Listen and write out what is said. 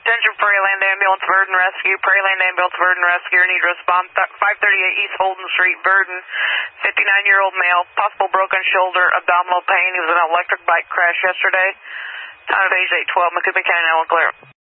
Attention Prairie Land Ambulance, Verdon Rescue. Prairie Land Ambulance, Verdon Rescue. Need to respond 538 East Holden Street, Verdon. 59-year-old male, possible broken shoulder, abdominal pain. He was in an electric bike crash yesterday. Time of age 8:12, McCoupin County, now clear.